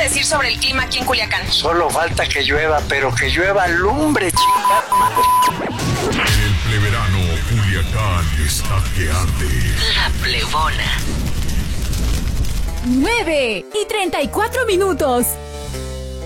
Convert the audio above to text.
decir sobre el clima aquí en Culiacán? Solo falta que llueva, pero que llueva lumbre, chingada madre. En el pleverano, Culiacán está que arde. La Plebona. 9:34.